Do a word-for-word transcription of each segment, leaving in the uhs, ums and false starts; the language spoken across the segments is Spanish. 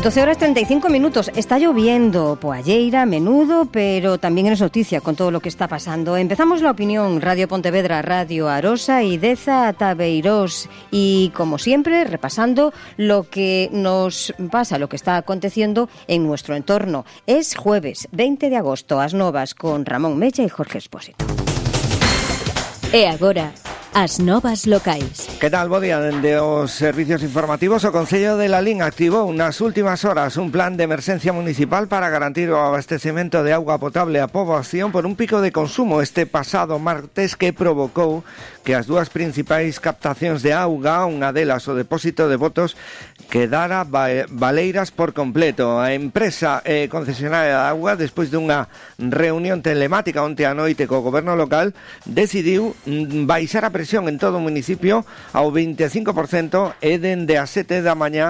doce horas treinta y cinco minutos. Está lloviendo, poalleira, a menudo, pero también es noticia con todo lo que está pasando. Empezamos la opinión. Radio Pontevedra, Radio Arosa y Deza Tabeirós. Y, como siempre, repasando lo que nos pasa, lo que está aconteciendo en nuestro entorno. Es jueves veinte de agosto, as novas con Ramón Mella e Jorge Expósito. E agora, as novas locais. Que tal, bo día? Dende os servicios informativos, o Concello de Lalín activou nas últimas horas un plan de emerxencia municipal para garantir o abastecemento de auga potable á poboación por un pico de consumo este pasado martes que provocou que as dúas principais captacións de auga, unha delas o depósito de Botos, quedara baleiras por completo. A empresa eh, concesionaria de auga, despois dunha reunión telemática onte a noite co goberno local, decidiu baixar a presión en todo o municipio ao veinticinco por cento e dende as sete da mañá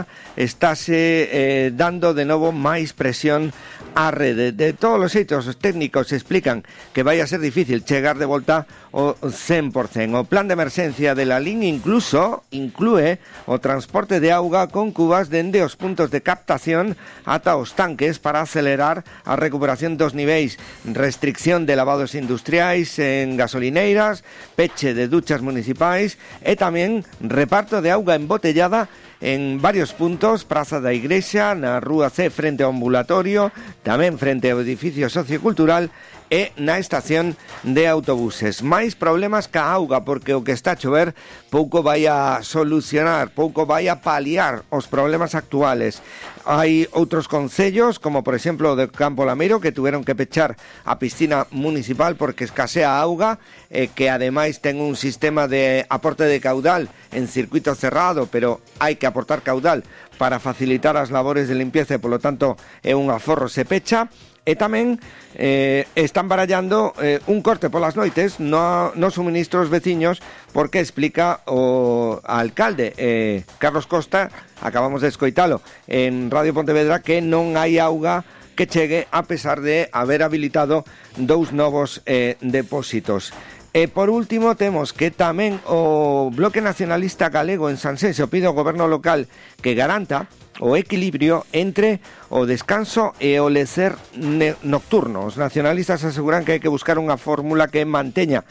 estáse eh, dando de novo máis presión á rede. De todos os xeitos, os técnicos explican que vai a ser difícil chegar de volta o cen por cento. O plan de emerxencia de Lalín incluso inclúe o transporte de auga con cubas dende os puntos de captación ata os tanques para acelerar a recuperación dos niveis, restricción de lavados industriais en gasolineiras, peche de duchas municipais e tamén reparto de auga embotellada en varios puntos, Praza da Igrexa, na Rúa C frente ao ambulatorio, tamén frente ao edificio sociocultural e na estación de autobuses. Máis problemas ca auga, porque o que está a chover pouco vai a solucionar, pouco vai a paliar os problemas actuales. Hai outros concellos, como por exemplo o de Campo Lameiro, que tuveron que pechar a piscina municipal porque escasea auga, eh, que ademais ten un sistema de aporte de caudal en circuito cerrado, pero hai que aportar caudal para facilitar as labores de limpieza e, polo tanto, é un aforro, se pecha. E tamén eh, están barallando eh, un corte polas noites no, no suministros veciños, porque explica o alcalde eh, Carlos Costa, acabamos de escoitalo en Radio Pontevedra, que non hai auga que chegue a pesar de haber habilitado dous novos eh, depósitos. E por último temos que tamén o Bloque Nacionalista Galego en Sanxenxo pide ao goberno local que garanta o equilibrio entre o descanso e o lecer nocturno. Os nacionalistas aseguran que hai que buscar unha fórmula que manteña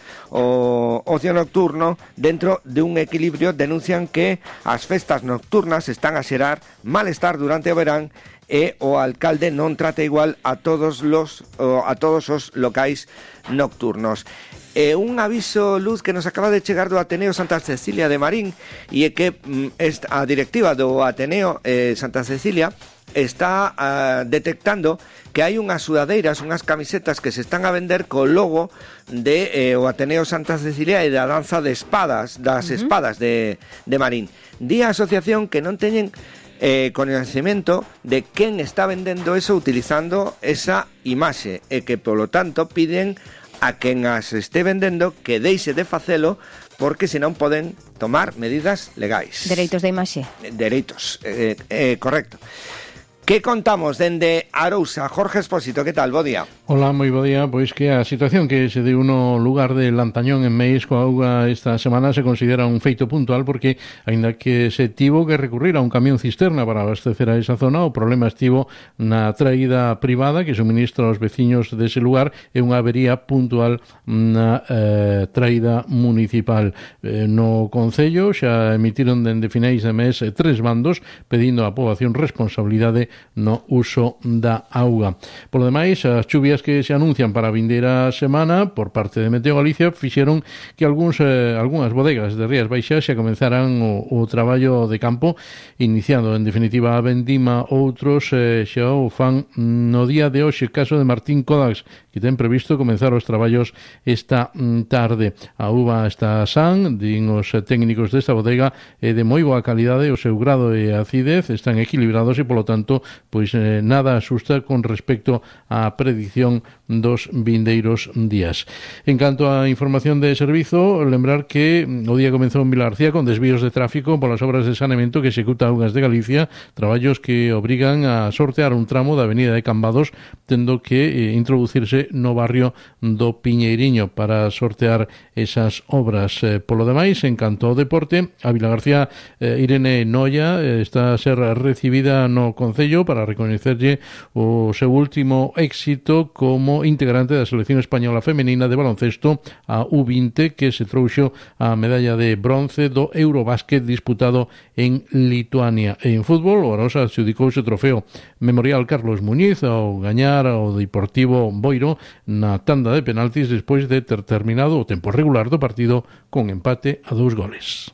o ocio nocturno dentro de un equilibrio. Denuncian que as festas nocturnas están a xerar malestar durante o verán e o alcalde non trata igual a todos los a todos os locais nocturnos. E un aviso, Luz, que nos acaba de chegar do Ateneo Santa Cecilia de Marín, e é que mm, a directiva do Ateneo eh, Santa Cecilia está uh, detectando que hai unhas sudadeiras, unhas camisetas que se están a vender co logo de eh, o Ateneo Santa Cecilia e da danza de espadas, das uh-huh. espadas de, de Marín. Di a asociación que non teñen eh, coñecemento de quen está vendendo eso utilizando esa imaxe e que, polo tanto, piden a quen as este vendendo que deixe de facelo, porque senón poden tomar medidas legais. Dereitos de imaxe. Dereitos, eh, eh, correcto. Que contamos dende Arousa? Jorge Expósito, que tal? Bo día. Hola, moi bo día. Pois que a situación que se deu no lugar de Lantañón en Meis coa auga esta semana se considera un feito puntual, porque, aínda que se tivo que recurrir a un camión cisterna para abastecer a esa zona, o problema estivo na traída privada que suministra aos veciños dese lugar e unha avería puntual na eh, traída municipal. Eh, no Concello xa emitiron dende finais de mes tres bandos pedindo á poboación responsabilidade no uso da auga. Por lo demais, as chuvias que se anuncian para a vindeira semana por parte de Meteo Galicia fixeron que algúns, eh, algunhas bodegas de Rías Baixas xa comenzaran o, o traballo de campo, iniciando en definitiva a vendima. Outros eh, xa o fan no día de hoxe, caso de Martín Kodax, que ten previsto comenzar os traballos esta tarde. A uva está san, din os técnicos desta bodega, é de moi boa calidade, o seu grado e acidez están equilibrados e, polo tanto, pois eh, nada asusta con respecto á predicción dos vindeiros días. En canto á información de servizo, lembrar que o día comezou en Vilarcía con desvíos de tráfico polas obras de saneamento que executa Augas de Galicia, traballos que obrigan a sortear un tramo da avenida de Cambados, tendo que eh, introducirse no barrio do Piñeiriño para sortear esas obras. Eh, polo demais, en canto ao deporte, a Vilagarcía eh, Irene Noia eh, está a ser recibida no Concello Concello para recoñecerlle o seu último éxito como integrante da selección española femenina de baloncesto a U vinte, que se trouxo a medalla de bronce do Eurobásquet disputado en Lituania. En fútbol, o Arosa adxudicouse o trofeo Memorial Carlos Muñiz ao gañar ao Deportivo Boiro na tanda de penaltis despois de ter terminado o tempo regular do partido con empate a dous goles.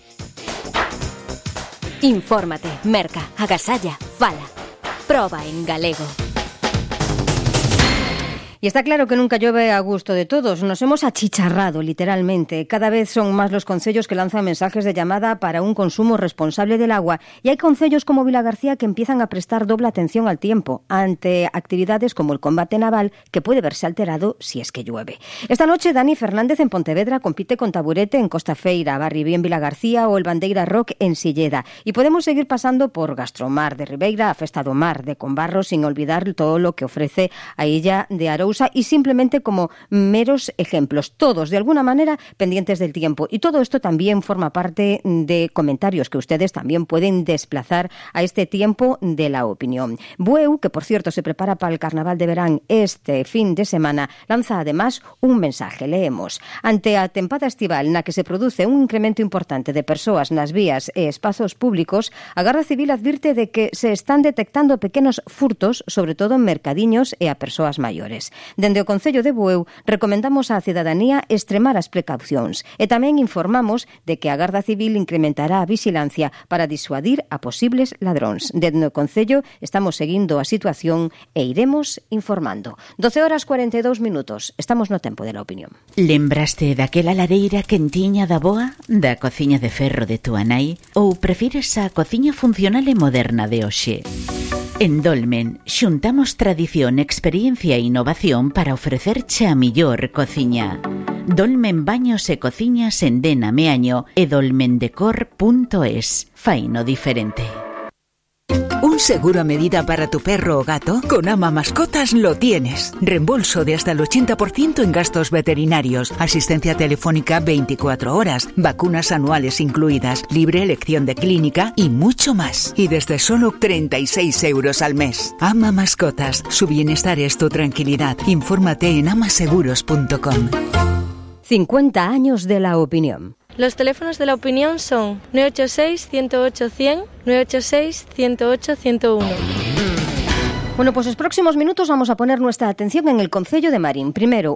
Infórmate, merca, agasalla, fala. Proba en galego. Y está claro que nunca llueve a gusto de todos. Nos hemos achicharrado, literalmente. Cada vez son más los concellos que lanzan mensajes de llamada para un consumo responsable del agua. Y hay concellos como Vilagarcía que empiezan a prestar doble atención al tiempo ante actividades como el combate naval, que puede verse alterado si es que llueve. Esta noche, Dani Fernández en Pontevedra compite con Taburete en Costa Feira, Barribí en Vilagarcía o el Bandeira Rock en Silleda. Y podemos seguir pasando por Gastromar de Ribeira, a Festa do Mar de Combarro, sin olvidar todo lo que ofrece a Illa de Arousa, y simplemente como meros ejemplos, todos de alguna manera pendientes del tiempo. Y todo esto también forma parte de comentarios que ustedes también pueden desplazar a este tiempo de la opinión. Bueu, que por cierto se prepara para el Carnaval de Verán este fin de semana, lanza además un mensaje. Leemos: ante a tempada estival na que se produce un incremento importante de persoas nas vías e espazos públicos, a Garda Civil advirte de que se están detectando pequenos furtos, sobre todo en mercadiños e a persoas maiores. Dende o Concello de Bueu recomendamos á cidadanía extremar as precaucións e tamén informamos de que a Garda Civil incrementará a vigilancia para disuadir a posibles ladróns. Dende o Concello estamos seguindo a situación e iremos informando. doce horas cuarenta e dous minutos. Estamos no tempo de la opinión. Lembraste daquela lareira quentiña da boa, da cociña de ferro de túa nai, ou prefires a cociña funcional e moderna de hoxe? En Dolmen xuntamos tradición, experiencia e innovación para ofrecerche a millor cociña. Dolmen Baños e Cociñas en Dena Meaño e dolmendecor punto es. Faino diferente. ¿Un seguro a medida para tu perro o gato? Con Ama Mascotas lo tienes. Reembolso de hasta el ochenta por ciento en gastos veterinarios, asistencia telefónica veinticuatro horas, vacunas anuales incluidas, libre elección de clínica y mucho más. Y desde solo treinta y seis euros al mes. Ama Mascotas. Su bienestar es tu tranquilidad. Infórmate en amaseguros punto com. cincuenta años de la opinión. Los teléfonos de la opinión son nueve ocho seis, ciento ocho, cien, nueve ocho seis, ciento ocho, ciento uno. Bueno, pues los próximos minutos vamos a poner nuestra atención en el Concello de Marín. Primero,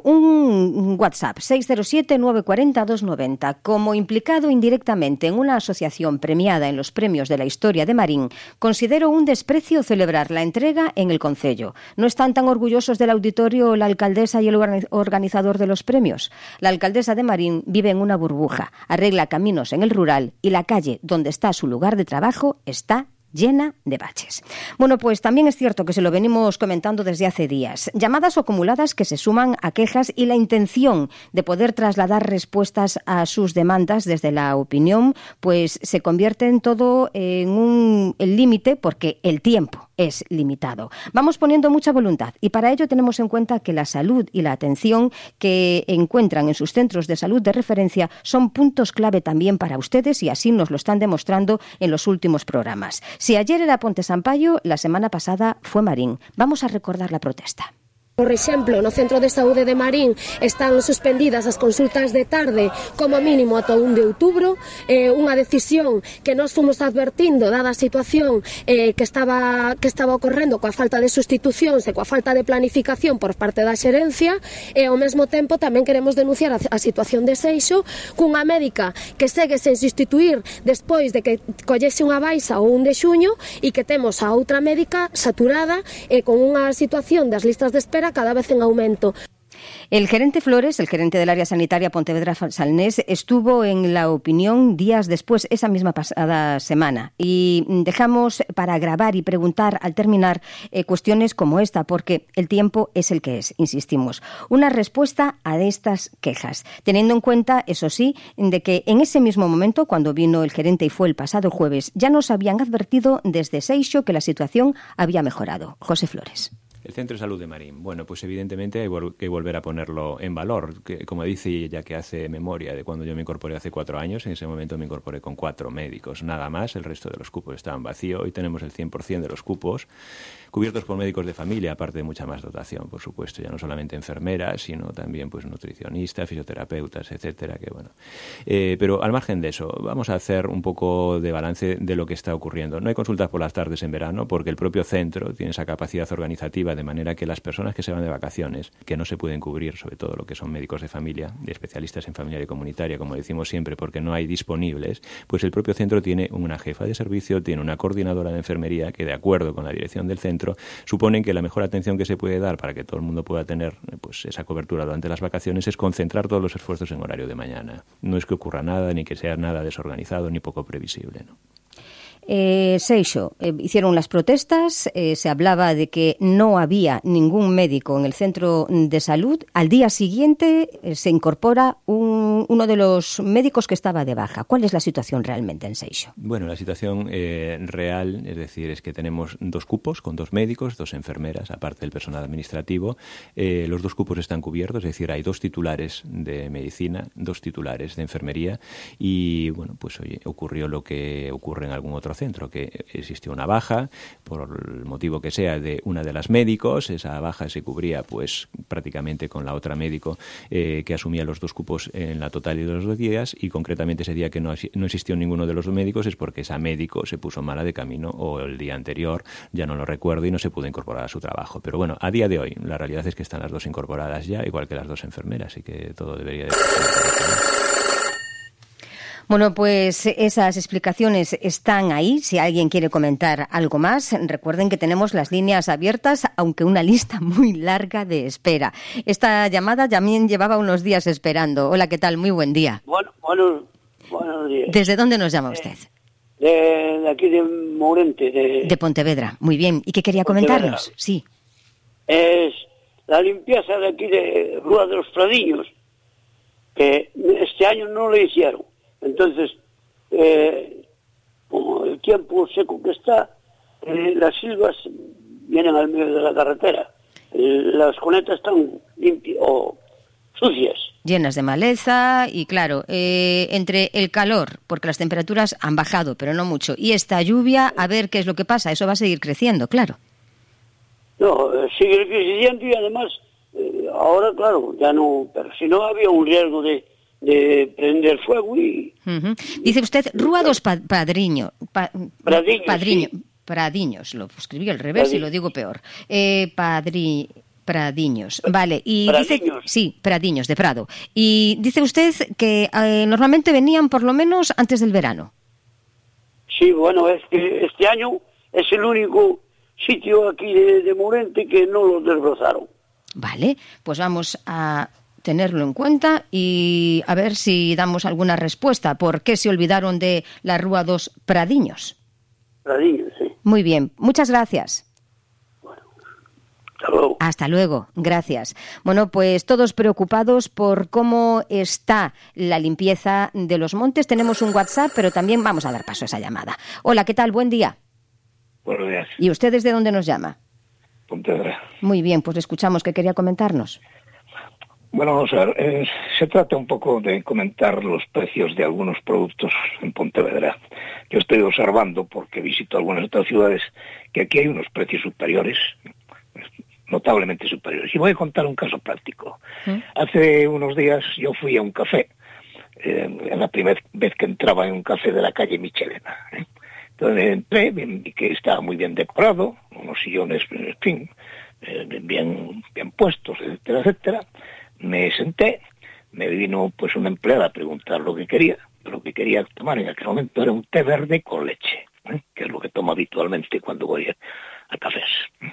un WhatsApp seis cero siete, nueve cuatro cero, dos nueve cero. Como implicado indirectamente en una asociación premiada en los premios de la historia de Marín, considero un desprecio celebrar la entrega en el Concello. ¿No están tan orgullosos del auditorio la alcaldesa y el organizador de los premios? La alcaldesa de Marín vive en una burbuja, arregla caminos en el rural y la calle donde está su lugar de trabajo está llena de baches. Bueno, pues también es cierto que se lo venimos comentando desde hace días. Llamadas acumuladas que se suman a quejas y la intención de poder trasladar respuestas a sus demandas desde la opinión, pues se convierte en todo en un el límite porque el tiempo es limitado. Vamos poniendo mucha voluntad y para ello tenemos en cuenta que la salud y la atención que encuentran en sus centros de salud de referencia son puntos clave también para ustedes y así nos lo están demostrando en los últimos programas. Si ayer era Ponte Sampaio, la semana pasada fue Marín. Vamos a recordar la protesta. Por exemplo, no Centro de Saúde de Marín están suspendidas as consultas de tarde como mínimo ata o un de outubro, eh, unha decisión que nós fomos advertindo dada a situación eh, que estaba que estaba ocorrendo coa falta de sustitucións e coa falta de planificación por parte da xerencia e ao mesmo tempo tamén queremos denunciar a, a situación de Seixo cunha médica que segue sen sustituir despois de que collese unha baixa o un de xuño e que temos a outra médica saturada e con unha situación das listas de espera cada vez en aumento. El gerente Flores, el gerente del área sanitaria Pontevedra-Salnés, estuvo en la opinión días después, esa misma pasada semana. Y dejamos para grabar y preguntar al terminar eh, cuestiones como esta, porque el tiempo es el que es, insistimos. Una respuesta a estas quejas, teniendo en cuenta, eso sí, de que en ese mismo momento, cuando vino el gerente y fue el pasado jueves, ya nos habían advertido desde Seixo que la situación había mejorado. José Flores. El Centro de Salud de Marín. Bueno, pues evidentemente hay que volver a ponerlo en valor. Que, como dice ella, que hace memoria de cuando yo me incorporé hace cuatro años, en ese momento me incorporé con cuatro médicos, nada más, el resto de los cupos estaban vacíos. Hoy tenemos el cien por ciento de los cupos cubiertos por médicos de familia, aparte de mucha más dotación, por supuesto, ya no solamente enfermeras, sino también pues nutricionistas, fisioterapeutas, etcétera, que bueno. Eh, pero al margen de eso, vamos a hacer un poco de balance de lo que está ocurriendo. No hay consultas por las tardes en verano porque el propio centro tiene esa capacidad organizativa de manera que las personas que se van de vacaciones, que no se pueden cubrir, sobre todo lo que son médicos de familia, de especialistas en familiar y comunitaria, como decimos siempre, porque no hay disponibles, pues el propio centro tiene una jefa de servicio, tiene una coordinadora de enfermería que, de acuerdo con la dirección del centro, suponen que la mejor atención que se puede dar para que todo el mundo pueda tener pues esa cobertura durante las vacaciones es concentrar todos los esfuerzos en horario de mañana. No es que ocurra nada, ni que sea nada desorganizado, ni poco previsible, ¿no? Eh, Seixo, eh, hicieron las protestas, eh, se hablaba de que no había ningún médico en el centro de salud. Al día siguiente eh, se incorpora un, uno de los médicos que estaba de baja. ¿Cuál es la situación realmente en Seixo? Bueno, la situación eh, real, es decir, es que tenemos dos cupos con dos médicos, dos enfermeras, aparte del personal administrativo. Eh, los dos cupos están cubiertos, es decir, hay dos titulares de medicina, dos titulares de enfermería y, bueno, pues oye, ocurrió lo que ocurre en algún otro centro, que existió una baja por el motivo que sea de una de las médicos. Esa baja se cubría pues prácticamente con la otra médico eh, que asumía los dos cupos en la totalidad de los dos días, y concretamente ese día que no, no existió ninguno de los dos médicos es porque esa médico se puso mala de camino o el día anterior, ya no lo recuerdo, y no se pudo incorporar a su trabajo. Pero bueno, a día de hoy la realidad es que están las dos incorporadas ya, igual que las dos enfermeras, y que todo debería de ser. Bueno, pues esas explicaciones están ahí. Si alguien quiere comentar algo más, recuerden que tenemos las líneas abiertas, aunque una lista muy larga de espera. Esta llamada también llevaba unos días esperando. Hola, ¿qué tal? Muy buen día. Bueno, bueno, buenos días. ¿Desde dónde nos llama usted? De, de aquí de Mourente. De, de Pontevedra. Muy bien. ¿Y qué quería Pontevedra. comentarnos? Sí. Es la limpieza de aquí de Rúa de los Pradiños, que este año no lo hicieron. Entonces, eh, como el tiempo seco que está, eh, las silvas vienen al medio de la carretera. Eh, las cunetas están limpias o sucias. Llenas de maleza y, claro, eh, entre el calor, porque las temperaturas han bajado, pero no mucho, y esta lluvia, a ver qué es lo que pasa. Eso va a seguir creciendo, claro. No, eh, sigue creciendo y además, eh, ahora, claro, ya no, pero si no había un riesgo de... de prender fuego y... Uh-huh. Dice usted Rúa dos pa- Padriño, pa- Pradiños, Padriño, sí. Pradiños, lo escribí al revés Pradiños. y lo digo peor. Eh, padri, Pradiños, vale. Y Pradiños. dice, sí, Pradiños, de Prado. Y dice usted que eh, normalmente venían por lo menos antes del verano. Sí, bueno, es que este año es el único sitio aquí de, de Mourente que no los desbrozaron. Vale, pues vamos a... tenerlo en cuenta y a ver si damos alguna respuesta. ¿Por qué se olvidaron de la Rúa dos Pradiños? Pradiños, sí. Muy bien, muchas gracias. Bueno, hasta luego. Hasta luego, gracias. Bueno, pues todos preocupados por cómo está la limpieza de los montes. Tenemos un WhatsApp, pero también vamos a dar paso a esa llamada. Hola, ¿qué tal? Buen día. Buenos días. ¿Y usted desde dónde nos llama? Pontevedra. Muy bien, pues le escuchamos. ¿Qué quería comentarnos? Bueno, vamos a ver, eh, se trata un poco de comentar los precios de algunos productos en Pontevedra. Yo estoy observando, porque visito algunas otras ciudades, que aquí hay unos precios superiores, notablemente superiores. Y voy a contar un caso práctico. ¿Mm? Hace unos días yo fui a un café, eh, en la primera vez que entraba en un café de la calle Michelena. ¿eh? Entonces entré, vi que estaba muy bien decorado, unos sillones, en fin, eh, bien, bien puestos, etcétera, etcétera. Me senté, me vino pues una empleada a preguntar lo que quería. Lo que quería tomar en aquel momento era un té verde con leche, ¿eh? que es lo que tomo habitualmente cuando voy a, a cafés.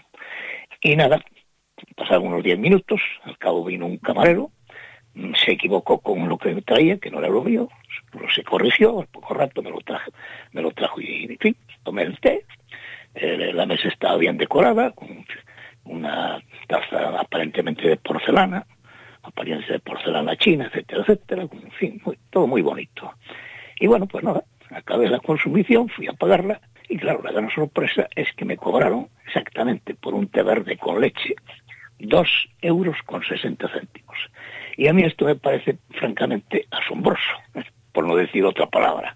Y nada, pasaron unos diez minutos, al cabo vino un camarero, se equivocó con lo que traía, que no era lo mío, se corrigió, al poco rato me lo trajo, me lo trajo y, en fin, tomé el té. Eh, la mesa estaba bien decorada, con una taza aparentemente de porcelana, apariencia de porcelana china, etcétera, etcétera, en fin, muy, todo muy bonito. Y bueno, pues nada, acabé la consumición, fui a pagarla Y claro, la gran sorpresa es que me cobraron exactamente por un té verde con leche dos euros con sesenta céntimos. Y a mí esto me parece francamente asombroso, ¿eh? Por no decir otra palabra.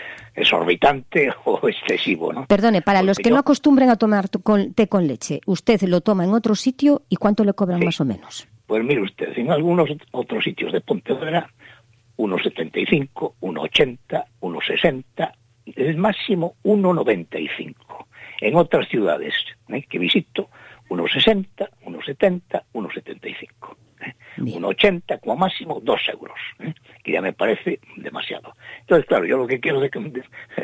Exorbitante o excesivo, ¿no? Perdone, para Porque los que yo... no acostumbren a tomar con, té con leche, ¿usted lo toma en otro sitio y cuánto le cobran sí. más o menos? Pues mire usted, en algunos otros sitios de Pontevedra, uno setenta y cinco, uno ochenta, uno sesenta, el máximo uno noventa y cinco. En otras ciudades ¿eh? que visito, uno sesenta, uno setenta, uno setenta y cinco. ¿eh? uno ochenta, como máximo, dos euros, ¿eh? que ya me parece demasiado. Entonces, claro, yo lo que quiero de, de,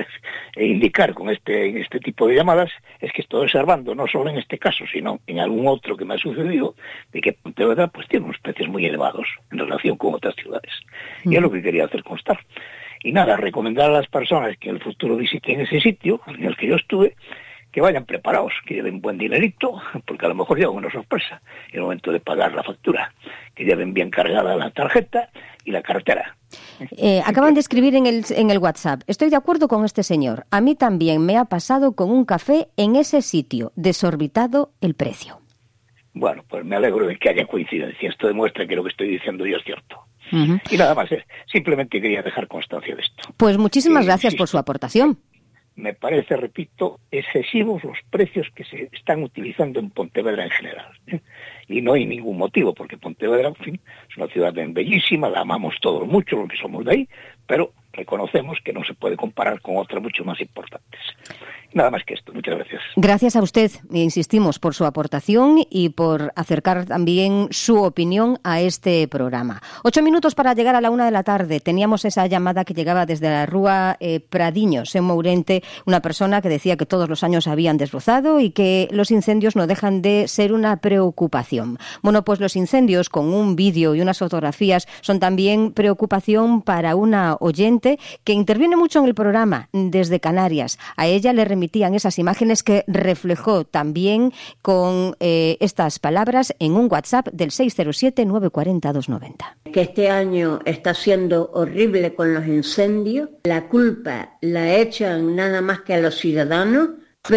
de, indicar con este, en este tipo de llamadas es que estoy observando, no solo en este caso, sino en algún otro que me ha sucedido, de que Pontevedra pues, tiene unos precios muy elevados en relación con otras ciudades. Mm. Y es lo que quería hacer constar. Y nada, recomendar a las personas que en el futuro visiten ese sitio en el que yo estuve, que vayan preparados, que lleven buen dinerito, porque a lo mejor llevan una sorpresa en el momento de pagar la factura, que lleven bien cargada la tarjeta y la cartera. Eh, acaban de escribir en el, en el WhatsApp, estoy de acuerdo con este señor, a mí también me ha pasado con un café en ese sitio, desorbitado el precio. Bueno, pues me alegro de que haya coincidencia, esto demuestra que lo que estoy diciendo yo es cierto. Uh-huh. Y nada más, eh, simplemente quería dejar constancia de esto. Pues muchísimas eh, gracias insisto, por su aportación. Me parece, repito, excesivos los precios que se están utilizando en Pontevedra en general. ¿eh? Y no hay ningún motivo, porque Pontevedra, en fin, es una ciudad bellísima, la amamos todos mucho, los que somos de ahí, pero reconocemos que no se puede comparar con otras mucho más importantes. Nada más que esto. Muchas gracias. Gracias a usted, insistimos, por su aportación y por acercar también su opinión a este programa. Ocho minutos para llegar a la una de la tarde. Teníamos esa llamada que llegaba desde la Rúa eh, Pradiños, en Mourente, una persona que decía que todos los años habían desbrozado y que los incendios no dejan de ser una preocupación. Bueno, pues los incendios, con un vídeo y unas fotografías, son también preocupación para una oyente que interviene mucho en el programa desde Canarias. A ella le remitían esas imágenes que reflejó también con eh, estas palabras en un WhatsApp del seis cero siete, nueve cuatro cero, dos nueve cero. Que este año está siendo horrible con los incendios, la culpa la echan nada más que a los ciudadanos,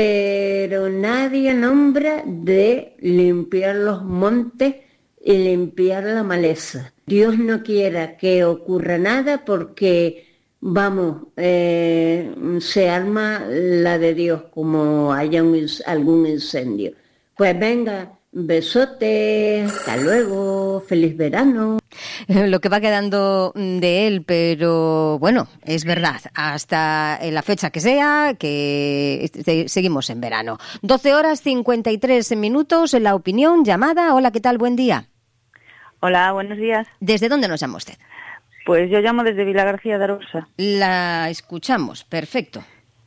pero nadie nombra de limpiar los montes y limpiar la maleza. Dios no quiera que ocurra nada porque... Vamos, eh, se arma la de Dios como haya un, algún incendio. Pues venga, besote, hasta luego, feliz verano. Lo que va quedando de él, pero bueno, es verdad, hasta la fecha que sea, que seguimos en verano. doce horas cincuenta y tres minutos, la opinión, llamada. Hola, ¿qué tal? Buen día. Hola, buenos días. ¿Desde dónde nos llama usted? Pues yo llamo desde Vilagarcía de Arousa. La escuchamos, perfecto.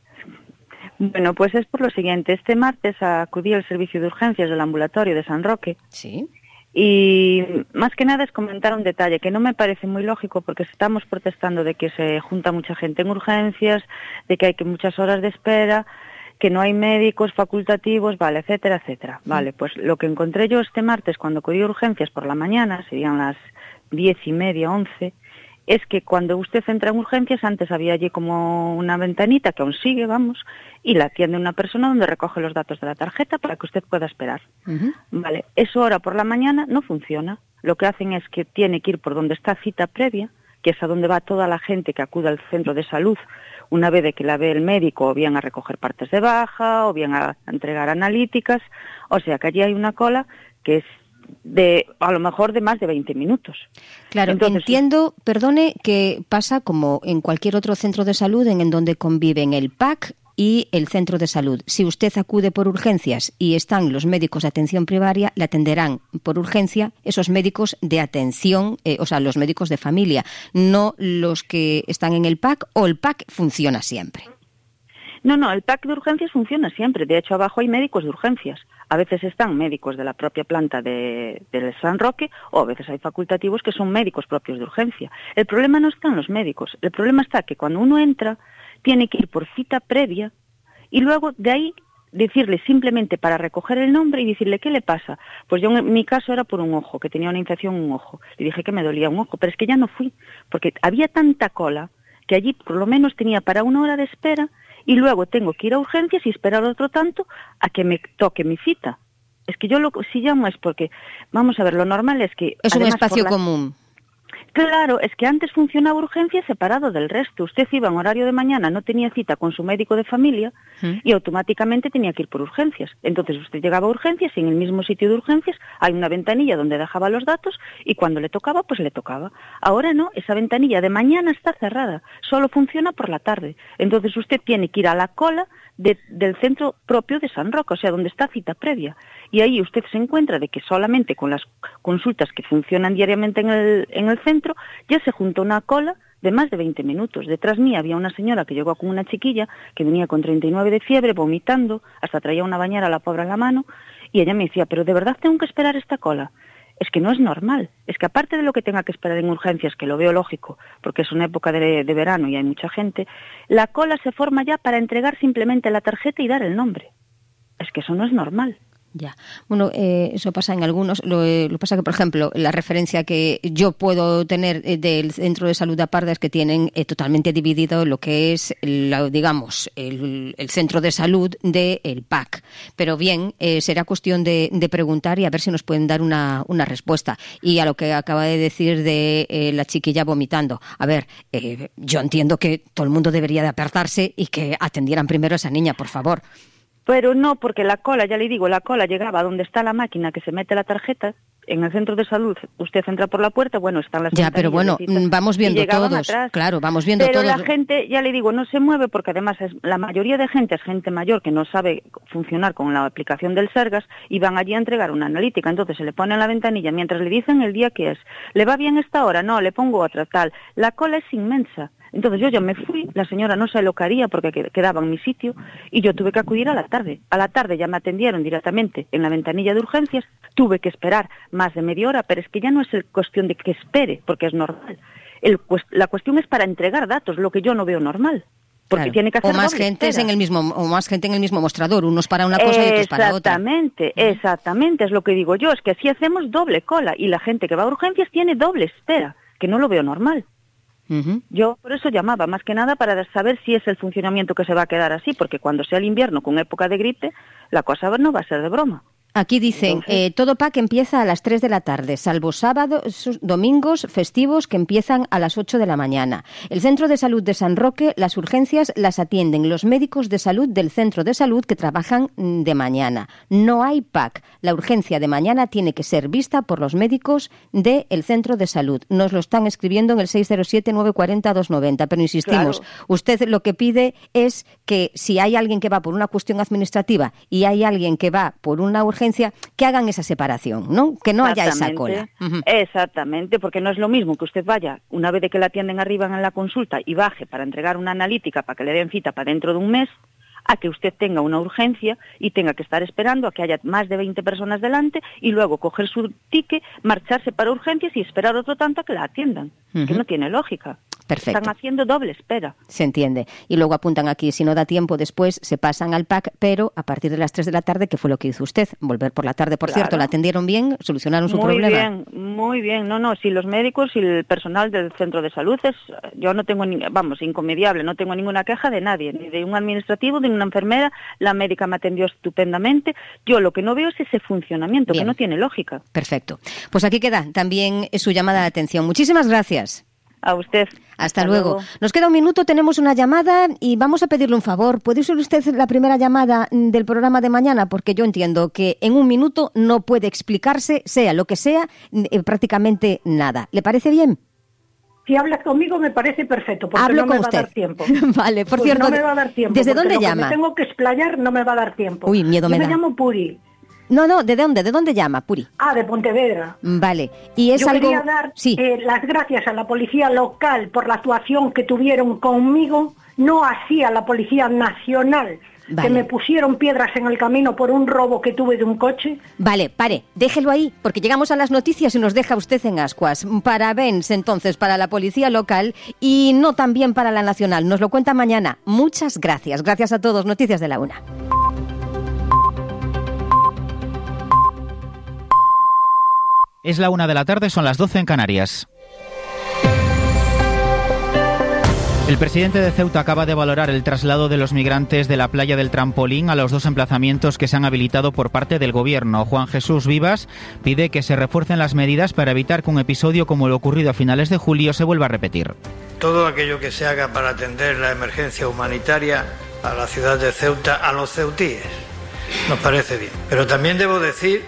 Bueno, pues es por lo siguiente. Este martes acudí al servicio de urgencias del ambulatorio de San Roque. Sí. Y más que nada es comentar un detalle que no me parece muy lógico porque estamos protestando de que se junta mucha gente en urgencias, de que hay que muchas horas de espera, que no hay médicos facultativos, vale, etcétera, etcétera. Vale, pues lo que encontré yo este martes cuando acudí a urgencias por la mañana, serían las diez y media, once, es que cuando usted entra en urgencias, antes había allí como una ventanita que aún sigue, vamos, y la atiende una persona donde recoge los datos de la tarjeta para que usted pueda esperar. Uh-huh. Vale, eso ahora por la mañana no funciona. Lo que hacen es que tiene que ir por donde está cita previa, que es a donde va toda la gente que acude al centro de salud una vez de que la ve el médico, o bien a recoger partes de baja, o bien a entregar analíticas. O sea que allí hay una cola que es de a lo mejor de más de veinte minutos. Claro, entonces, entiendo, perdone, que pasa como en cualquier otro centro de salud en, en donde conviven el P A C y el centro de salud. Si usted acude por urgencias y están los médicos de atención primaria, le atenderán por urgencia esos médicos de atención, eh, o sea, los médicos de familia, no los que están en el P A C, o el P A C funciona siempre. No, no, el P A C de urgencias funciona siempre. De hecho, abajo hay médicos de urgencias. A veces están médicos de la propia planta de, de San Roque, o a veces hay facultativos que son médicos propios de urgencia. El problema no está en los médicos. El problema está que cuando uno entra, tiene que ir por cita previa y luego de ahí decirle simplemente para recoger el nombre y decirle ¿qué le pasa? Pues yo en mi caso era por un ojo, que tenía una infección en un ojo. Le dije que me dolía un ojo, pero es que ya no fui, porque había tanta cola que allí por lo menos tenía para una hora de espera y luego tengo que ir a urgencias y esperar otro tanto a que me toque mi cita. Es que yo lo si llamo es porque, vamos a ver, lo normal es que... Es un espacio la... común. Claro, es que antes funcionaba urgencia separado del resto. Usted iba en horario de mañana, no tenía cita con su médico de familia ¿Mm? y automáticamente tenía que ir por urgencias. Entonces usted llegaba a urgencias y en el mismo sitio de urgencias hay una ventanilla donde dejaba los datos y cuando le tocaba, pues le tocaba. Ahora no, esa ventanilla de mañana está cerrada, solo funciona por la tarde. Entonces usted tiene que ir a la cola de, del centro propio de San Roque, o sea, donde está cita previa. Y ahí usted se encuentra de que solamente con las consultas que funcionan diariamente en el, en el centro ya se junta una cola de más de veinte minutos. Detrás mía había una señora que llegó con una chiquilla que venía con treinta y nueve de fiebre, vomitando, hasta traía una bañera a la pobre en la mano, y ella me decía, ¿pero de verdad tengo que esperar esta cola? Es que no es normal. Es que aparte de lo que tenga que esperar en urgencias, que lo veo lógico, porque es una época de, de verano y hay mucha gente, la cola se forma ya para entregar simplemente la tarjeta y dar el nombre. Es que eso no es normal. Ya. Bueno, eh, eso pasa en algunos. Lo, eh, lo pasa que, por ejemplo, la referencia que yo puedo tener eh, del Centro de Salud de Aparda es que tienen eh, totalmente dividido lo que es, la, digamos, el, el centro de salud del P A C. Pero bien, eh, será cuestión de, de preguntar y a ver si nos pueden dar una, una respuesta. Y a lo que acaba de decir de eh, la chiquilla vomitando. A ver, eh, yo entiendo que todo el mundo debería de apartarse y que atendieran primero a esa niña, por favor. Pero no, porque la cola, ya le digo, la cola llegaba donde está la máquina que se mete la tarjeta, en el centro de salud, usted entra por la puerta, bueno, están las... Ya, pero bueno, vamos viendo todos, atrás. Claro, vamos viendo pero todos. Pero la gente, ya le digo, no se mueve porque además es, la mayoría de gente es gente mayor que no sabe funcionar con la aplicación del Sergas y van allí a entregar una analítica, entonces se le pone en la ventanilla mientras le dicen el día que es. ¿Le va bien esta hora? No, le pongo otra, tal. La cola es inmensa. Entonces yo ya me fui, la señora no se lo que haría porque quedaba en mi sitio y yo tuve que acudir a la tarde. A la tarde ya me atendieron directamente en la ventanilla de urgencias, tuve que esperar más de media hora, pero es que ya no es el cuestión de que espere, porque es normal. El, la cuestión es para entregar datos, lo que yo no veo normal. Porque claro. tiene que hacer o más gente en el mismo o más gente en el mismo mostrador, unos para una cosa y otros para otra. Exactamente, exactamente, es lo que digo yo, es que así hacemos doble cola y la gente que va a urgencias tiene doble espera, que no lo veo normal. Uh-huh. Yo por eso llamaba, más que nada para saber si es el funcionamiento que se va a quedar así, porque cuando sea el invierno con época de gripe, la cosa no va a ser de broma. Aquí dicen, Entonces, eh, todo P A C empieza a las tres de la tarde, salvo sábados, domingos, festivos que empiezan a las ocho de la mañana. El Centro de Salud de San Roque, las urgencias las atienden los médicos de salud del Centro de Salud que trabajan de mañana. No hay P A C. La urgencia de mañana tiene que ser vista por los médicos del Centro de Salud. Nos lo están escribiendo en el seis cero siete, nueve cuatro cero, dos nueve cero, pero insistimos, claro. Usted lo que pide es que si hay alguien que va por una cuestión administrativa y hay alguien que va por una urgencia, que hagan esa separación, ¿no? Que no haya esa cola. Uh-huh. Exactamente, porque no es lo mismo que usted vaya una vez de que la atienden arriba en la consulta y baje para entregar una analítica para que le den cita para dentro de un mes, a que usted tenga una urgencia y tenga que estar esperando a que haya más de veinte personas delante y luego coger su ticket, marcharse para urgencias y esperar otro tanto a que la atiendan. Uh-huh. Que no tiene lógica. Perfecto. Están haciendo doble espera. Se entiende. Y luego apuntan aquí, si no da tiempo después, se pasan al P A C, pero a partir de las tres de la tarde, que fue lo que hizo usted, volver por la tarde. Por claro. cierto, ¿la atendieron bien? ¿Solucionaron su muy problema? Muy bien, muy bien. No, no, si los médicos y el personal del centro de salud, es, yo no tengo, ni, vamos, incomediable, no tengo ninguna queja de nadie, ni de un administrativo, ni de una enfermera, la médica me atendió estupendamente. Yo lo que no veo es ese funcionamiento, bien. Que no tiene lógica. Perfecto. Pues aquí queda también su llamada de atención. Muchísimas gracias. A usted. Hasta, Hasta luego. luego. Nos queda un minuto, tenemos una llamada y vamos a pedirle un favor. ¿Puede ser usted la primera llamada del programa de mañana? Porque yo entiendo que en un minuto no puede explicarse, sea lo que sea, eh, prácticamente nada. ¿Le parece bien? Si hablas conmigo me parece perfecto, porque Hablo no con me usted. va a dar tiempo. Vale, por pues cierto. No me va a dar tiempo. ¿Desde dónde lo llama? Que me tengo que explayar, no me va a dar tiempo. Uy, miedo me Yo da. me llamo Puri. No, no, ¿de dónde? ¿De dónde llama, Puri? Ah, de Pontevedra. Vale. Y es Yo algo... quería dar sí. eh, las gracias a la policía local por la actuación que tuvieron conmigo, no así a la policía nacional, vale. Que me pusieron piedras en el camino por un robo que tuve de un coche. Vale, pare, déjelo ahí, porque llegamos a las noticias y nos deja usted en ascuas. Parabéns, entonces, para la policía local y no también para la nacional. Nos lo cuenta mañana. Muchas gracias. Gracias a todos. Noticias de la Una. Es la una de la tarde, son las doce en Canarias. El presidente de Ceuta acaba de valorar el traslado de los migrantes de la playa del Trampolín a los dos emplazamientos que se han habilitado por parte del gobierno. Juan Jesús Vivas pide que se refuercen las medidas para evitar que un episodio como el ocurrido a finales de julio se vuelva a repetir. Todo aquello que se haga para atender la emergencia humanitaria a la ciudad de Ceuta, a los ceutíes, nos parece bien. Pero también debo decir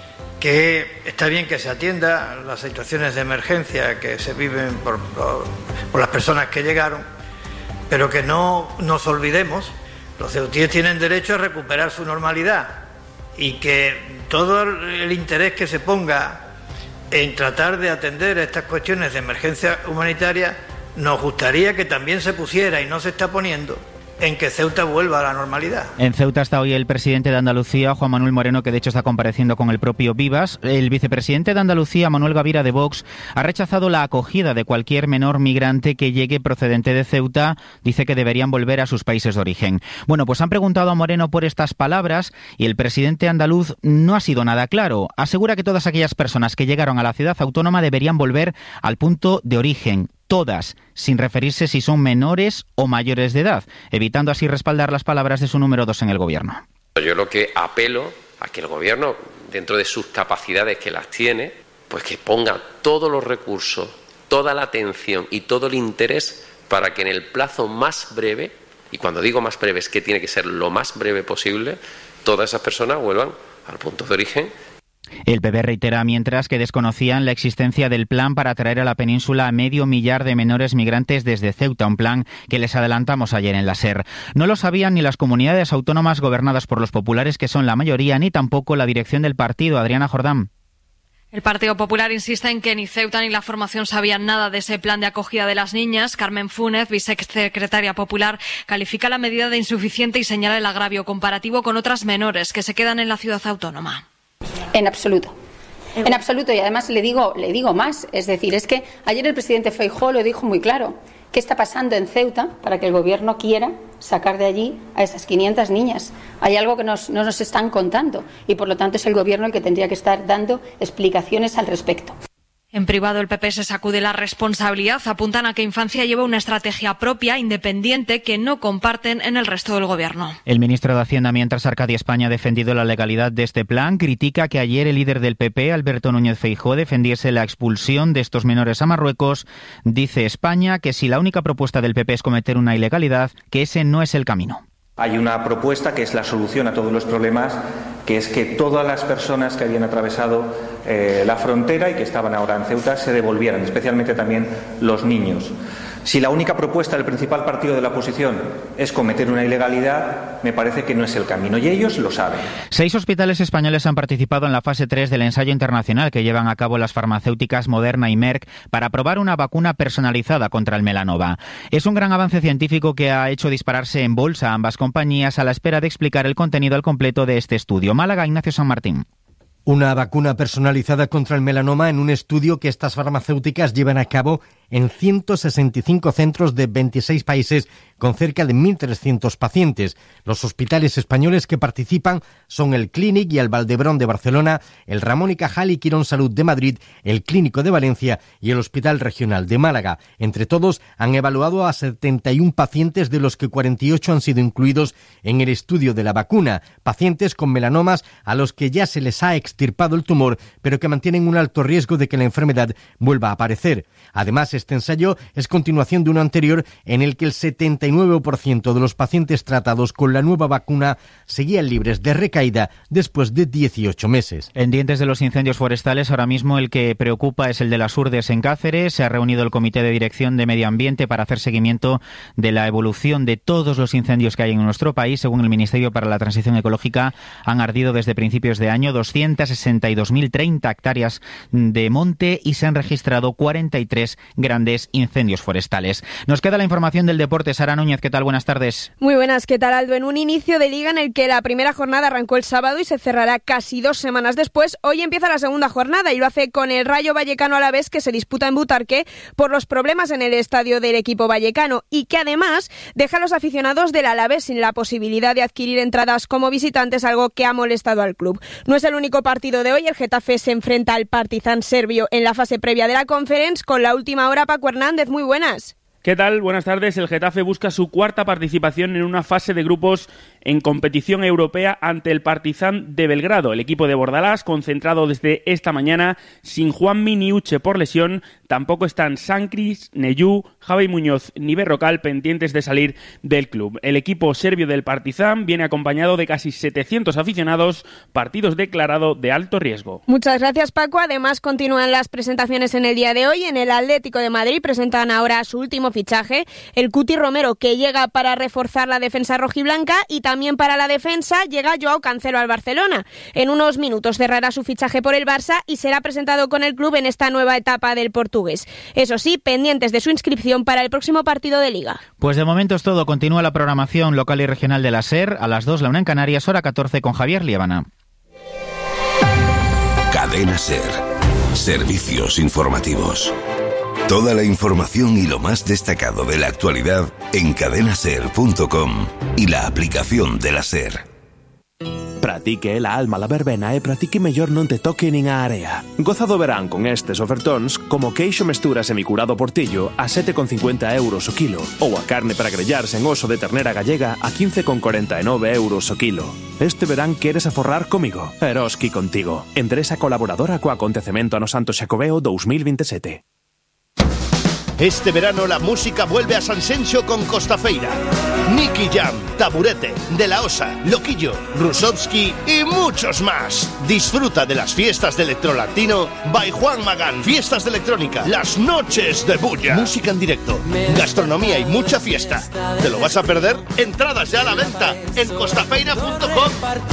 que está bien que se atienda las situaciones de emergencia que se viven por, por, por las personas que llegaron, pero que no nos olvidemos, los ceutíes tienen derecho a recuperar su normalidad y que todo el interés que se ponga en tratar de atender estas cuestiones de emergencia humanitaria, nos gustaría que también se pusiera, y no se está poniendo, en que Ceuta vuelva a la normalidad. En Ceuta está hoy el presidente de Andalucía, Juan Manuel Moreno, que de hecho está compareciendo con el propio Vivas. El vicepresidente de Andalucía, Manuel Gavira, de Vox, ha rechazado la acogida de cualquier menor migrante que llegue procedente de Ceuta. Dice que deberían volver a sus países de origen. Bueno, pues han preguntado a Moreno por estas palabras y el presidente andaluz no ha sido nada claro. Asegura que todas aquellas personas que llegaron a la ciudad autónoma deberían volver al punto de origen. Todas, sin referirse si son menores o mayores de edad, evitando así respaldar las palabras de su número dos en el gobierno. Yo lo que apelo a que el gobierno, dentro de sus capacidades que las tiene, pues que ponga todos los recursos, toda la atención y todo el interés para que en el plazo más breve, y cuando digo más breve es que tiene que ser lo más breve posible, todas esas personas vuelvan al punto de origen. El P P reitera mientras que desconocían la existencia del plan para traer a la península a medio millar de menores migrantes desde Ceuta, un plan que les adelantamos ayer en la SER. No lo sabían ni las comunidades autónomas gobernadas por los populares, que son la mayoría, ni tampoco la dirección del partido. Adriana Jordán. El Partido Popular insiste en que ni Ceuta ni la formación sabían nada de ese plan de acogida de las niñas. Carmen Fúnez, vicesecretaria popular, califica la medida de insuficiente y señala el agravio comparativo con otras menores que se quedan en la ciudad autónoma. En absoluto. En absoluto. Y además le digo, le digo más. Es decir, es que ayer el presidente Feijóo lo dijo muy claro. ¿Qué está pasando en Ceuta para que el gobierno quiera sacar de allí a esas quinientas niñas? Hay algo que nos, no nos están contando y por lo tanto es el gobierno el que tendría que estar dando explicaciones al respecto. En privado, el P P se sacude la responsabilidad. Apuntan a que Infancia lleva una estrategia propia, independiente, que no comparten en el resto del gobierno. El ministro de Hacienda, mientras Arcadia España ha defendido la legalidad de este plan, critica que ayer el líder del P P, Alberto Núñez Feijóo, defendiese la expulsión de estos menores a Marruecos. Dice España que si la única propuesta del P P es cometer una ilegalidad, que ese no es el camino. Hay una propuesta que es la solución a todos los problemas, que es que todas las personas que habían atravesado eh, la frontera y que estaban ahora en Ceuta se devolvieran, especialmente también los niños. Si la única propuesta del principal partido de la oposición es cometer una ilegalidad, me parece que no es el camino, y ellos lo saben. Seis hospitales españoles han participado en la fase tres del ensayo internacional que llevan a cabo las farmacéuticas Moderna y Merck para probar una vacuna personalizada contra el melanoma. Es un gran avance científico que ha hecho dispararse en bolsa a ambas compañías a la espera de explicar el contenido al completo de este estudio. Málaga, Ignacio San Martín. Una vacuna personalizada contra el melanoma en un estudio que estas farmacéuticas llevan a cabo en ciento sesenta y cinco centros de veintiséis países con cerca de mil trescientos pacientes. Los hospitales españoles que participan son el Clínic y el Valdebrón de Barcelona, el Ramón y Cajal y Quirón Salud de Madrid, el Clínico de Valencia y el Hospital Regional de Málaga. Entre todos han evaluado a setenta y uno pacientes, de los que cuarenta y ocho han sido incluidos en el estudio de la vacuna. Pacientes con melanomas a los que ya se les ha extirpado el tumor, pero que mantienen un alto riesgo de que la enfermedad vuelva a aparecer. Además, este ensayo es continuación de uno anterior en el que el setenta y nueve por ciento de los pacientes tratados con la nueva vacuna seguían libres de recaída después de dieciocho meses. En dientes de los incendios forestales, ahora mismo el que preocupa es el de las Urdes en Cáceres. Se ha reunido el Comité de Dirección de Medio Ambiente para hacer seguimiento de la evolución de todos los incendios que hay en nuestro país. Según el Ministerio para la Transición Ecológica, han ardido desde principios de año doscientas sesenta y dos mil treinta hectáreas de monte y se han registrado cuarenta y tres grandes incendios forestales. Nos queda la información del deporte. Sara Núñez, ¿qué tal? Buenas tardes. Muy buenas, ¿qué tal, Aldo? En un inicio de liga en el que la primera jornada arrancó el sábado y se cerrará casi dos semanas después, hoy empieza la segunda jornada y lo hace con el Rayo Vallecano Alavés, que se disputa en Butarque por los problemas en el estadio del equipo vallecano y que además deja a los aficionados del Alavés sin la posibilidad de adquirir entradas como visitantes, algo que ha molestado al club. No es el único partido de hoy. El Getafe se enfrenta al Partizan serbio en la fase previa de la Conference con la última hora. Paco Hernández, muy buenas. ¿Qué tal? Buenas tardes. El Getafe busca su cuarta participación en una fase de grupos en competición europea ante el Partizan de Belgrado. El equipo de Bordalás, concentrado desde esta mañana, sin Juanmi ni Uche por lesión, tampoco están Sancris, Neyú, Javi Muñoz ni Berrocal pendientes de salir del club. El equipo serbio del Partizan viene acompañado de casi setecientos aficionados, partidos declarados de alto riesgo. Muchas gracias, Paco. Además, continúan las presentaciones en el día de hoy. En el Atlético de Madrid presentan ahora su último fichaje, el Cuti Romero, que llega para reforzar la defensa rojiblanca, y también para la defensa llega Joao Cancelo al Barcelona. En unos minutos cerrará su fichaje por el Barça y será presentado con el club en esta nueva etapa del portugués. Eso sí, pendientes de su inscripción para el próximo partido de Liga. Pues de momento es todo. Continúa la programación local y regional de la SER. A las dos, la una en Canarias, hora catorce, con Javier Liébana. Cadena SER. Servicios informativos. Toda la información y lo más destacado de la actualidad en cadena ser punto com y la aplicación de la SER. Pratique la alma la verbena e pratique mellor non te toque nin a area. Goza do verán con estes ofertóns como queixo mestura semicurado portillo a sete con cincuenta euros o kilo ou a carne para grellar sen oso de ternera gallega a quince con cuarenta e nove euros o kilo. Este verán queres aforrar comigo? Eroski contigo. Empresa colaboradora co acontecemento Ano Santo Xacobeo dos mil veintisiete. Este verano la música vuelve a Sanxenxo con Costafeira. Nicky Jam, Taburete, De La Osa, Loquillo, Rusovsky y muchos más. Disfruta de las fiestas de electrolatino by Juan Magán. Fiestas de electrónica, las noches de bulla. Música en directo, gastronomía y mucha fiesta. ¿Te lo vas a perder? Entradas ya a la venta en costafeira punto com.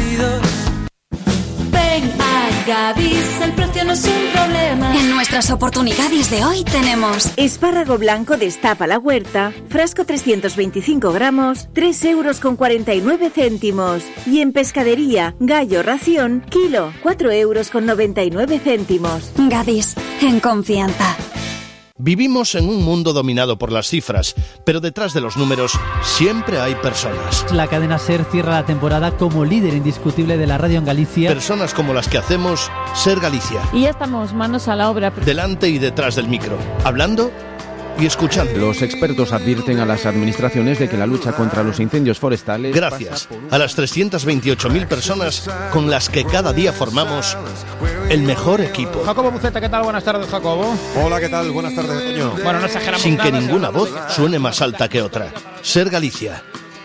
Ven a Gadis, el precio no es un problema. En nuestras oportunidades de hoy tenemos espárrago blanco destapa la huerta, frasco trescientos veinticinco gramos, tres euros con cuarenta y nueve céntimos. Y en pescadería, gallo ración, kilo, cuatro euros con noventa y nueve céntimos. Gadis, en confianza. Vivimos en un mundo dominado por las cifras, pero detrás de los números siempre hay personas. La cadena SER cierra la temporada como líder indiscutible de la radio en Galicia. Personas como las que hacemos SER Galicia. Y ya estamos manos a la obra. Delante y detrás del micro, hablando y escuchando. Los expertos advierten a las administraciones de que la lucha contra los incendios forestales... Gracias a las trescientas veintiocho mil personas con las que cada día formamos el mejor equipo. Jacobo Buceta, ¿qué tal? Buenas tardes, Jacobo. Hola, ¿qué tal? Buenas tardes, Toño. Bueno, no exageramos Sin nada, que ninguna voz suene más alta que otra. SER Galicia.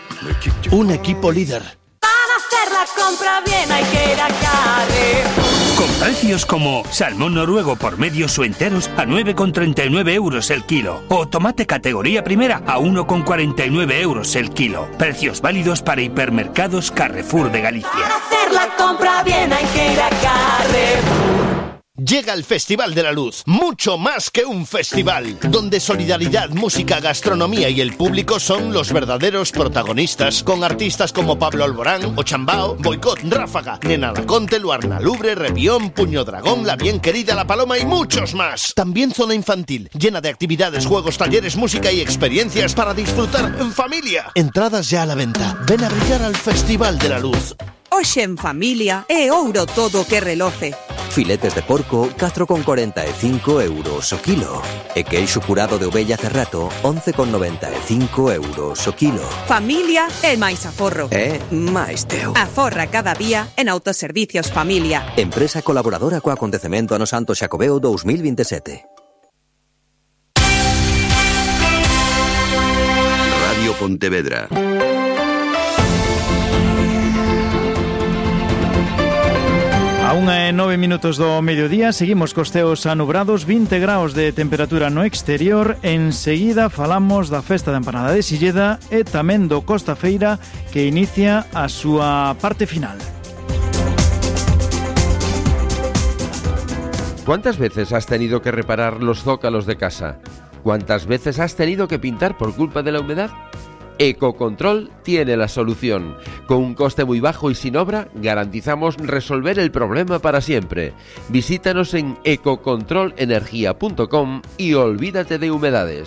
Un equipo líder. Para hacer la compra bien hay que ir a Carrefour. Con precios como salmón noruego por medios o enteros a nueve con treinta y nueve euros el kilo. O tomate categoría primera a uno con cuarenta y nueve euros el kilo. Precios válidos para hipermercados Carrefour de Galicia. Para hacer la compra bien hay que ir a Carrefour. Llega el Festival de la Luz, mucho más que un festival, donde solidaridad, música, gastronomía y el público son los verdaderos protagonistas, con artistas como Pablo Alborán, Ochambao, Boicot, Ráfaga, Nena Laconte, Luarna Lubre, Revión, Puño Dragón, La Bien Querida, La Paloma y muchos más. También zona infantil, llena de actividades, juegos, talleres, música y experiencias para disfrutar en familia. Entradas ya a la venta. Ven a brillar al Festival de la Luz. Hoxe en familia é ouro todo que reloce. Filetes de porco, catro con cuarenta e cinco euros o kilo. E queixo curado de ovella cerrato, once con noventa e cinco euros o kilo. Familia é máis aforro. É máis teu. Aforra cada día en Autoservicios Familia. Empresa colaboradora co acontecemento Ano Santo Xacobeo dos mil veintisiete. Radio Pontevedra. A unha e nove minutos do mediodía, seguimos cos ceos anubrados, vinte graus de temperatura no exterior. Enseguida falamos da festa da empanada de Silleda e tamén do Costafeira, que inicia a súa parte final. ¿Cuántas veces has tenido que reparar los zócalos de casa? ¿Cuántas veces has tenido que pintar por culpa de la humedad? Ecocontrol tiene la solución. Con un coste muy bajo y sin obra, garantizamos resolver el problema para siempre. Visítanos en ecocontrol energía punto com y olvídate de humedades.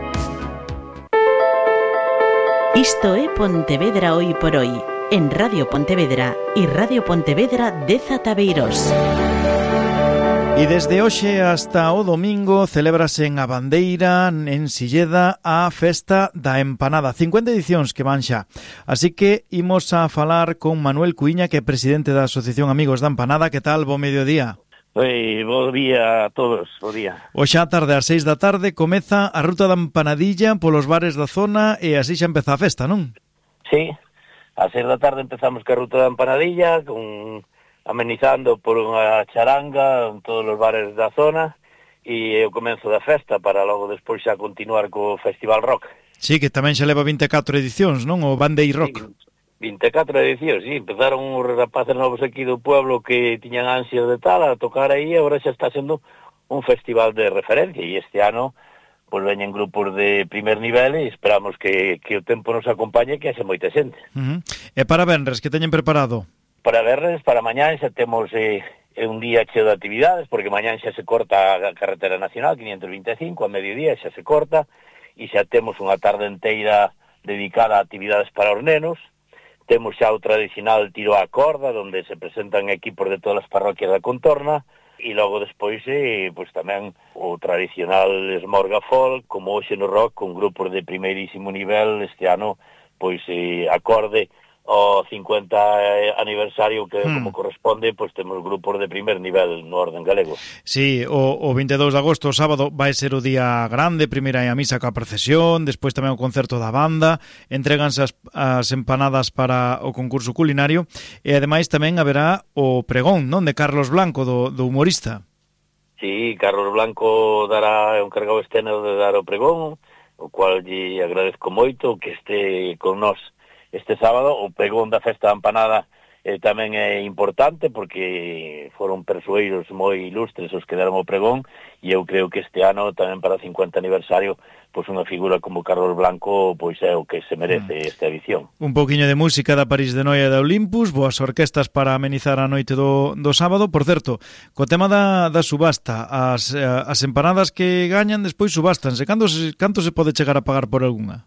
Isto é Pontevedra Hoy por Hoy, en Radio Pontevedra y Radio Pontevedra de Zatabeirós. E desde hoxe hasta o domingo celébrase en A Bandeira, en Silleda, a Festa da Empanada. cincuenta edicións que van xa. Así que imos a falar con Manuel Cuíña, que é presidente da Asociación Amigos da Empanada. Que tal? Bo mediodía. Oi, bo día a todos, bo día. Hoxe á tarde, ás seis da tarde, comeza a ruta da empanadilla polos bares da zona e así xa empeza a festa, non? Sí, ás seis da tarde empezamos ca ruta da empanadilla, con... amenizando por unha charanga en todos os bares da zona e o comenzo da festa para logo despois xa continuar co Festival Rock. Sí, que tamén xa leva vinte e catro edicións, non? O Bandei Rock. Sí, vinte e catro edicións, sí. Empezaron os rapaces novos aquí do pueblo que tiñan ansias de tal a tocar aí e agora xa está sendo un festival de referencia e este ano pois veñen grupos de primer nivel e esperamos que, que o tempo nos acompañe e que haxe moita xente. Uh -huh. E para venres, que teñen preparado? Para verres, para mañán xa temos eh, un día cheo de actividades, porque mañán xa se corta a carretera nacional quinientos vinte e cinco, a mediodía xa se corta, e xa temos unha tarde inteira dedicada a actividades para os nenos. Temos xa o tradicional tiro á corda, onde se presentan equipos de todas as parroquias da contorna, e logo despois eh, pues, tamén o tradicional Esmorga Folk, como hoxe no rock, con grupos de primeirísimo nivel, este ano, pois eh, acorde o cincuenta aniversario que hmm. como corresponde, pois temos grupos de primer nivel no orden galego. Sí, o, o veinte e dous de agosto, o sábado, vai ser o día grande, primeiro hai a misa coa procesión, despois tamén o concerto da banda, entréganse as, as empanadas para o concurso culinario e ademais tamén haberá o pregón, non, de Carlos Blanco, do, do humorista. Sí, Carlos Blanco dará un cargado esceno de dar o pregón, o cual lle agradezco moito que este con nós este sábado. O pregón da Festa da Empanada eh, tamén é importante porque foron persoeiros moi ilustres os que deron o pregón e eu creo que este ano tamén para o cincuenta aniversario pois unha figura como Carlos Blanco pois é o que se merece mm. esta edición. Un pouquiño de música da París de Noia e da Olympus, boas orquestas para amenizar a noite do, do sábado. Por certo, co tema da, da subasta, as, as empanadas que gañan despois subástanse. Canto se, canto se pode chegar a pagar por algunha?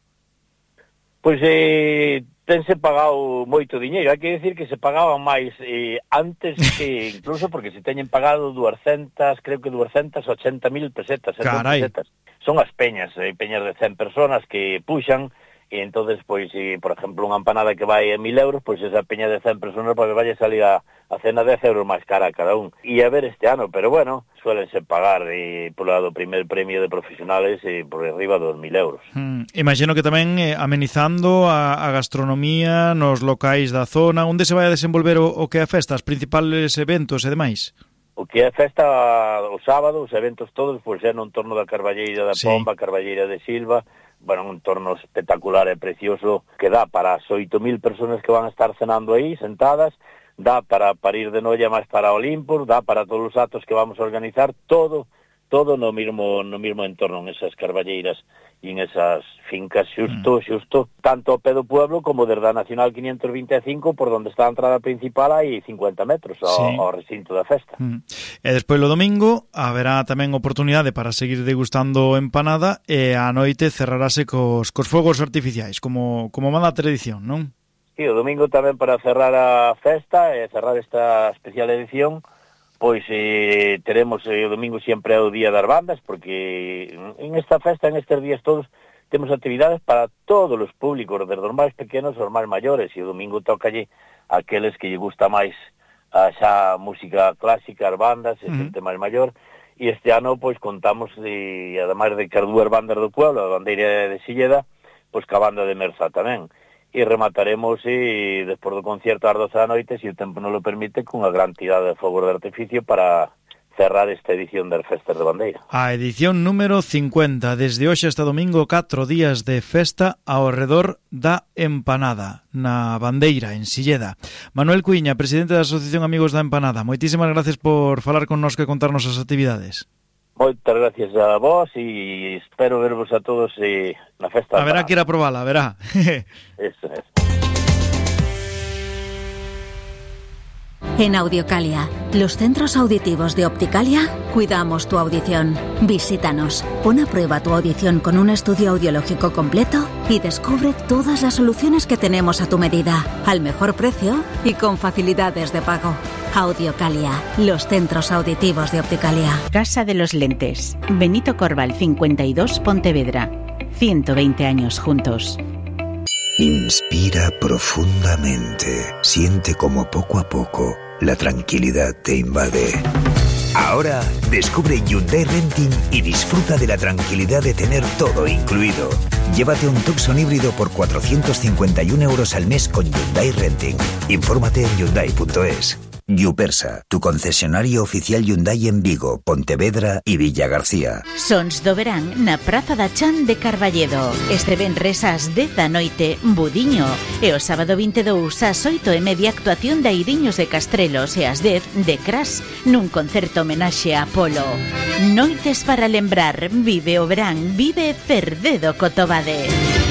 Pois eh, tense pagado moito diñeiro. Hai que decir que se pagaban máis eh, antes que incluso porque se teñen pagado duascentas, creo que duascentas e ochenta mil pesetas. pesetas. Son as peñas, eh, peñas de cen personas que puxan e entonces, pois, si, por exemplo, unha empanada que vai a mil euros, pois esa peña de cen personas pois vai salir a, a cena dez euros máis cara a cada un. E a ver este ano, pero bueno, suelense pagar eh, por lado primer premio de profesionales eh, por arriba dos mil euros. Hmm. Imagino que tamén eh, amenizando a, a gastronomía nos locais da zona, onde se vai a desenvolver o, o que é a festa, os principales eventos e demais? O que é a festa o sábado, os eventos todos, pois é no entorno da Carballeira da sí. Pomba, Carballeira de Silva, bueno, un entorno espectacular e precioso que dá para as oito mil personas que van a estar cenando aí, sentadas, dá para parir de noia máis para Olympus, dá para todos os actos que vamos a organizar, todo, todo no mismo, no mismo entorno, en esas carballeiras e en esas fincas xusto, xusto, tanto ao pé do pueblo como desde a Nacional quinientos vinte e cinco, por donde está a entrada principal, hai cincuenta metros ao, sí. ao recinto da festa. Mm. E despois o domingo haberá tamén oportunidade para seguir degustando empanada e a noite cerrarase cos, cos fogos artificiais, como, como manda a tradición, non? Sí, o domingo tamén para cerrar a festa e cerrar esta especial edición, pois eh, teremos eh, o domingo sempre é o día das bandas, porque en esta festa, en estes días todos, temos actividades para todos os públicos, desde os máis pequenos aos máis maiores, e o domingo tocalle aqueles que lle gusta máis a xa música clásica, as bandas, e xente máis maior, e este ano, pois, contamos, de, ademais de que as dúas bandas do pueblo, a Bandeira de Silleda, pois, ca banda de Mersa tamén. E remataremos, e despois do concierto ás doce da noite, se o tempo non lo permite, cunha gran tirada de fogos de artificio para cerrar esta edición das Festas de Bandeira. A edición número cincuenta, desde hoxe hasta domingo, catro días de festa ao redor da empanada, na Bandeira, en Silleda. Manuel Cuíña, presidente da Asociación Amigos da Empanada, moitísimas gracias por falar con nos e contarnos as actividades. Moitas gracias a vos e espero vervos a todos eh, na festa. A verá que ir a probala, a verá. Eso es. En Audiocalia, Los centros auditivos de Opticalia cuidamos tu audición. Visítanos, pon a prueba tu audición con un estudio audiológico completo y descubre todas las soluciones que tenemos a tu medida, al mejor precio y con facilidades de pago. Audiocalia, los centros auditivos de Opticalia. Casa de los Lentes. Benito Corval cincuenta y dos, Pontevedra. ciento veinte años juntos. Inspira profundamente. Siente como poco a poco la tranquilidad te invade. Ahora descubre Hyundai Renting y disfruta de la tranquilidad de tener todo incluido. Llévate un Tucson híbrido por cuatrocientos cincuenta y un euros al mes con Hyundai Renting. Infórmate en hyundai punto es. Yupersa, tu concesionario oficial Hyundai en Vigo, Pontevedra y Villa García. Sons do verán na Praza da Chan de Carballedo. Este venres ás dez da noite, Budiño. E o sábado vinte e dous ás oito e media actuación de Airiños de Castrelos e ás dez de Crash nun concerto homenaxe a Apolo. Noites para lembrar, vive o verán, vive Cerdedo Cotobade.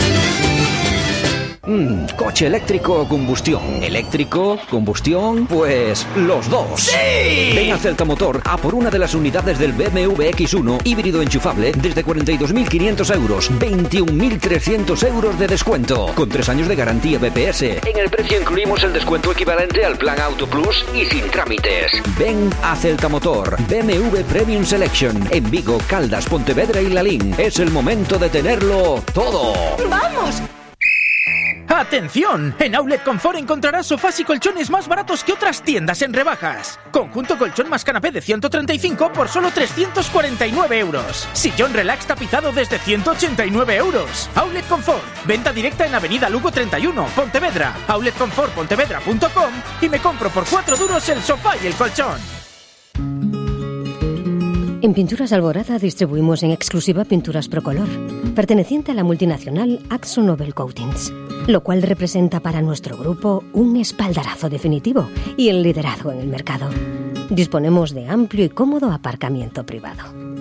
Mm, coche eléctrico o combustión. ¿Eléctrico? ¿Combustión? Pues los dos. ¡Sí! Ven a Celta Motor a por una de las unidades del B M W X uno híbrido enchufable desde cuarenta y dos mil quinientos euros, veintiún mil trescientos euros de descuento, con tres años de garantía B P S. En el precio incluimos el descuento equivalente al plan Auto Plus y sin trámites. Ven a Celta Motor, B M W Premium Selection, en Vigo, Caldas, Pontevedra y Lalín. Es el momento de tenerlo todo. ¡Vamos! ¡Atención! En Outlet Confort encontrarás sofás y colchones más baratos que otras tiendas en rebajas. Conjunto colchón más canapé de ciento treinta y cinco por solo trescientos cuarenta y nueve euros. Sillón relax tapizado desde ciento ochenta y nueve euros. Outlet Confort. Venta directa en Avenida Lugo treinta y uno, Pontevedra. outlet confort pontevedra punto com y me compro por cuatro duros el sofá y el colchón. En Pinturas Alborada distribuimos en exclusiva pinturas Procolor, perteneciente a la multinacional Akzo Nobel Coatings, lo cual representa para nuestro grupo un espaldarazo definitivo y el liderazgo en el mercado. Disponemos de amplio y cómodo aparcamiento privado.